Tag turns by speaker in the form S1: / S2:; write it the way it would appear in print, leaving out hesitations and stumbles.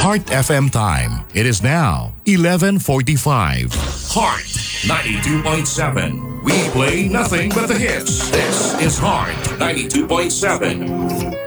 S1: Heart FM time. It is now 11:45. Heart 92.7. We play nothing but the hits. This is Heart 92.7.